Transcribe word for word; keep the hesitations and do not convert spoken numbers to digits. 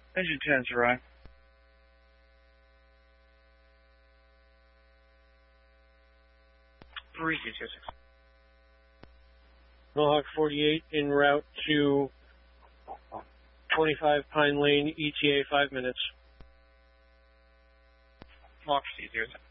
Engine ten, Sarai. three two six. Mohawk forty-eight en route to twenty-five Pine Lane, E T A five minutes. Mohawk C zero.